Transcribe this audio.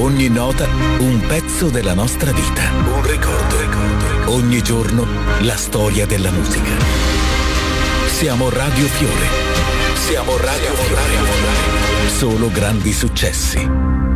Ogni nota un pezzo della nostra vita. Un ricordo. Ogni giorno la storia della musica. Siamo Radio Fiore. Siamo Radio Fiore. Solo grandi successi.